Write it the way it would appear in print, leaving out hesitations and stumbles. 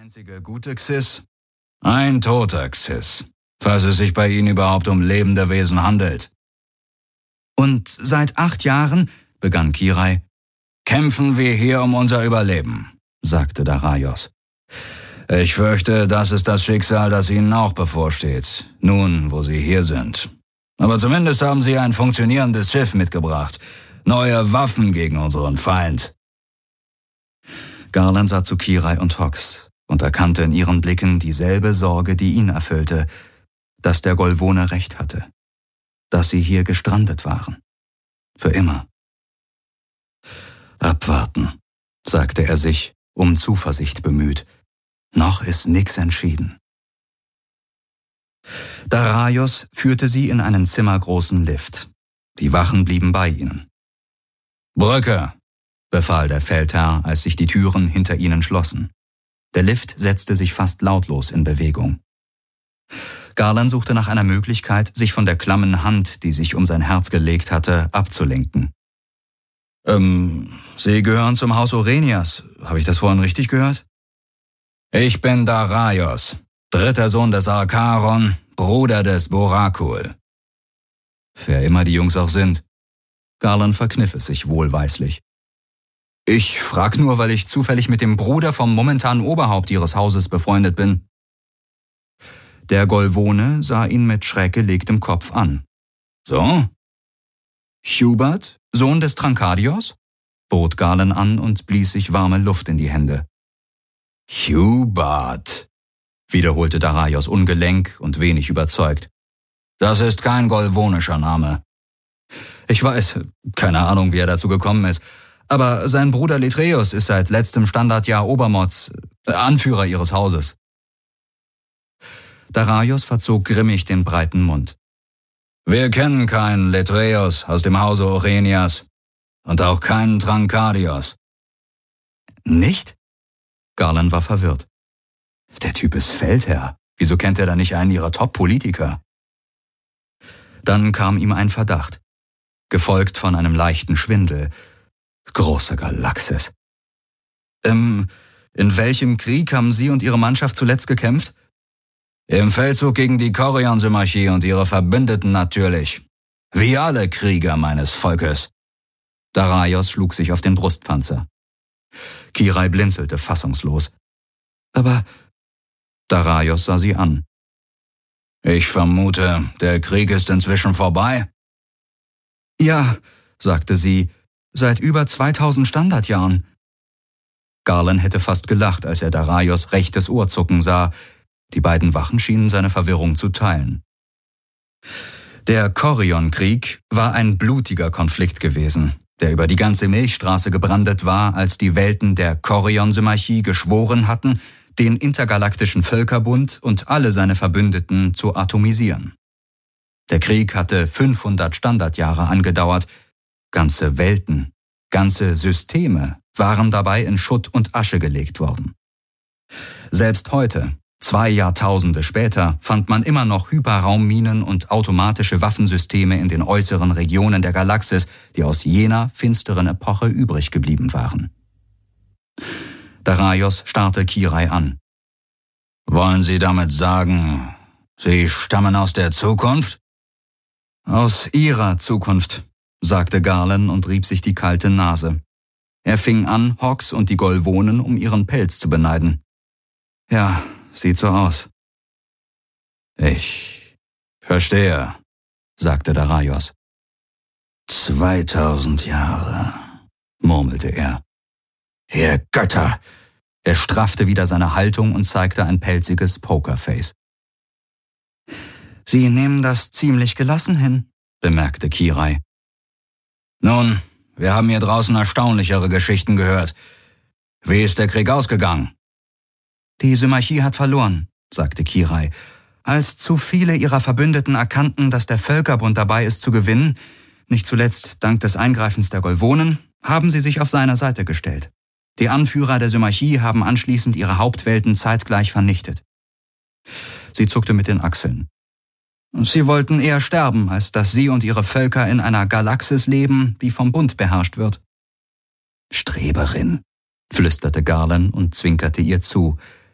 einzige gute Xyz? Ein toter Xyz, falls es sich bei Ihnen überhaupt um lebende Wesen handelt. Und seit 8 Jahren, begann Kirai, kämpfen wir hier um unser Überleben, sagte Daraios. Ich fürchte, das ist das Schicksal, das Ihnen auch bevorsteht, nun, wo Sie hier sind. Aber zumindest haben Sie ein funktionierendes Schiff mitgebracht, neue Waffen gegen unseren Feind. Garland sah zu Kirai und Hox und erkannte in ihren Blicken dieselbe Sorge, die ihn erfüllte, dass der Golvone recht hatte, dass sie hier gestrandet waren. Für immer. Abwarten, sagte er sich, um Zuversicht bemüht. Noch ist nix entschieden. Daraios führte sie in einen zimmergroßen Lift. Die Wachen blieben bei ihnen. »Brücke«, befahl der Feldherr, als sich die Türen hinter ihnen schlossen. Der Lift setzte sich fast lautlos in Bewegung. Garland suchte nach einer Möglichkeit, sich von der klammen Hand, die sich um sein Herz gelegt hatte, abzulenken. Sie gehören zum Haus Orenias. Habe ich das vorhin richtig gehört? Ich bin Daraios, 3. Sohn des Archaron, Bruder des Borakul. Wer immer die Jungs auch sind. Garland verkniff es sich wohlweislich. Ich frag nur, weil ich zufällig mit dem Bruder vom momentanen Oberhaupt ihres Hauses befreundet bin. Der Golvone sah ihn mit schräg gelegtem Kopf an. So? Hubert, Sohn des Trankadios? Bot Garland an und blies sich warme Luft in die Hände. Hubert, wiederholte Daraios ungelenk und wenig überzeugt. Das ist kein golvonischer Name. Ich weiß, keine Ahnung, wie er dazu gekommen ist, aber sein Bruder Letreus ist seit letztem Standardjahr Obermods, Anführer ihres Hauses. Daraios verzog grimmig den breiten Mund. Wir kennen keinen Letreus aus dem Hause Orenias und auch keinen Trankadios. Nicht? Garland war verwirrt. Der Typ ist Feldherr. Wieso kennt er da nicht einen ihrer Top-Politiker? Dann kam ihm ein Verdacht, gefolgt von einem leichten Schwindel. Große Galaxis. In welchem Krieg haben Sie und Ihre Mannschaft zuletzt gekämpft? Im Feldzug gegen die Korion-Symmachie und ihre Verbündeten natürlich. Wie alle Krieger meines Volkes. Daraios schlug sich auf den Brustpanzer. Kirai blinzelte fassungslos. Aber Daraios sah sie an. Ich vermute, der Krieg ist inzwischen vorbei? Ja, sagte sie, seit über 2000 Standardjahren. Garland hätte fast gelacht, als er Daraios rechtes Ohr zucken sah. Die beiden Wachen schienen seine Verwirrung zu teilen. Der Korion-Krieg war ein blutiger Konflikt gewesen, der über die ganze Milchstraße gebrandet war, als die Welten der Korion-Symmachie geschworen hatten, den intergalaktischen Völkerbund und alle seine Verbündeten zu atomisieren. Der Krieg hatte 500 Standardjahre angedauert. Ganze Welten, ganze Systeme waren dabei in Schutt und Asche gelegt worden. Selbst heute, 2 Jahrtausende später, fand man immer noch Hyperraumminen und automatische Waffensysteme in den äußeren Regionen der Galaxis, die aus jener finsteren Epoche übrig geblieben waren. Daraios starrte Kirai an. Wollen Sie damit sagen, Sie stammen aus der Zukunft? Aus Ihrer Zukunft, sagte Garland und rieb sich die kalte Nase. Er fing an, Hox und die Golvonen um ihren Pelz zu beneiden. Ja, sieht so aus. Ich verstehe, sagte Daraios. 2000 Jahre, murmelte er. Ihr Götter! Er straffte wieder seine Haltung und zeigte ein pelziges Pokerface. Sie nehmen das ziemlich gelassen hin, bemerkte Kirai. Nun, wir haben hier draußen erstaunlichere Geschichten gehört. Wie ist der Krieg ausgegangen? Die Symmachie hat verloren, sagte Kirai. Als zu viele ihrer Verbündeten erkannten, dass der Völkerbund dabei ist zu gewinnen, nicht zuletzt dank des Eingreifens der Golvonen, haben sie sich auf seiner Seite gestellt. Die Anführer der Symmachie haben anschließend ihre Hauptwelten zeitgleich vernichtet. Sie zuckte mit den Achseln. Sie wollten eher sterben, als dass sie und ihre Völker in einer Galaxis leben, die vom Bund beherrscht wird. Streberin, flüsterte Garland und zwinkerte ihr zu.